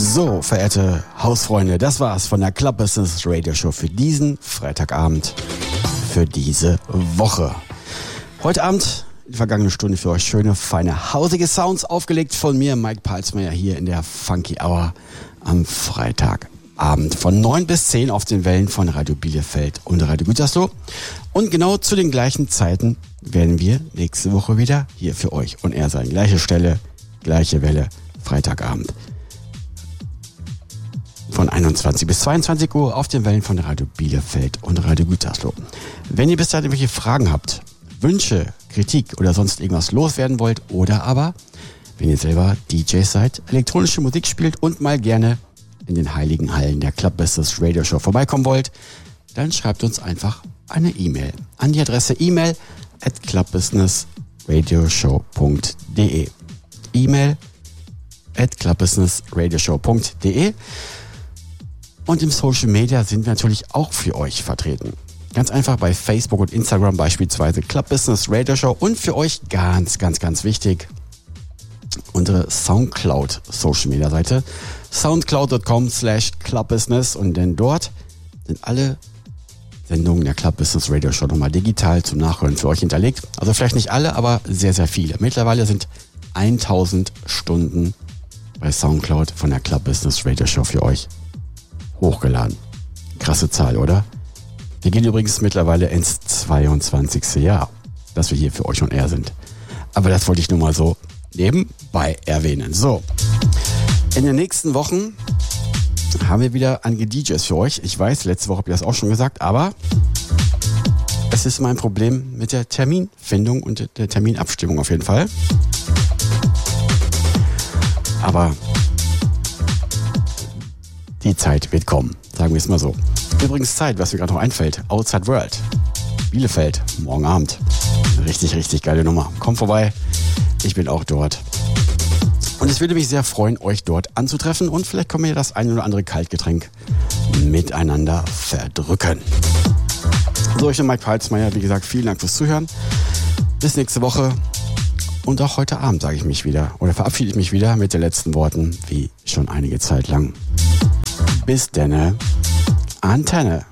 So, verehrte Hausfreunde, das war's von der Club Business Radio Show für diesen Freitagabend, für diese Woche. Heute Abend, in der vergangenen Stunde, für euch schöne, feine, hausige Sounds aufgelegt von mir, Mike Palsmeier, hier in der Funky Hour am Freitagabend von 9 bis 10 auf den Wellen von Radio Bielefeld und Radio Gütersloh. Und genau zu den gleichen Zeiten werden wir nächste Woche wieder hier für euch on air sein. Gleiche Stelle, gleiche Welle, Freitagabend. Von 21 bis 22 Uhr auf den Wellen von Radio Bielefeld und Radio Gütersloh. Wenn ihr bis dahin irgendwelche Fragen habt, Wünsche, Kritik oder sonst irgendwas loswerden wollt oder aber, wenn ihr selber DJs seid, elektronische Musik spielt und mal gerne in den heiligen Hallen der Club Business Radio Show vorbeikommen wollt, dann schreibt uns einfach eine E-Mail an die Adresse email@clubbusinessradioshow.de email@clubbusinessradioshow.de. Und im Social Media sind wir natürlich auch für euch vertreten. Ganz einfach bei Facebook und Instagram beispielsweise Club Business Radio Show und für euch ganz wichtig unsere Soundcloud Social Media Seite soundcloud.com/clubbusiness und denn dort sind alle Sendungen der Club Business Radio Show nochmal digital zum Nachhören für euch hinterlegt. Also vielleicht nicht alle, aber sehr viele. Mittlerweile sind 1000 Stunden bei Soundcloud von der Club Business Radio Show für euch hochgeladen. Krasse Zahl, oder? Wir gehen übrigens mittlerweile ins 22. Jahr, dass wir hier für euch on air sind. Aber das wollte ich nur mal so nebenbei erwähnen. So, in den nächsten Wochen haben wir wieder einige DJs für euch. Ich weiß, letzte Woche habe ich das auch schon gesagt, aber es ist mein Problem mit der Terminfindung und der Terminabstimmung auf jeden Fall. Aber die Zeit wird kommen, sagen wir es mal so. Übrigens Zeit, was mir gerade noch einfällt, Outside World, Bielefeld, morgen Abend. Richtig geile Nummer. Kommt vorbei, ich bin auch dort. Und es würde mich sehr freuen, euch dort anzutreffen und vielleicht können wir das ein oder andere Kaltgetränk miteinander verdrücken. So, ich bin Mike Palsmeier, wie gesagt, vielen Dank fürs Zuhören. Bis nächste Woche. Und auch heute Abend sage ich mich wieder oder verabschiede ich mich wieder mit den letzten Worten, wie schon einige Zeit lang. Bis denne, Antenne.